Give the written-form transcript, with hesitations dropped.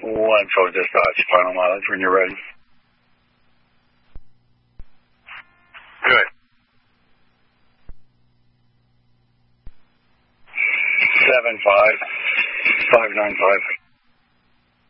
1 dispatch, final mileage when you're ready. Good. 75595.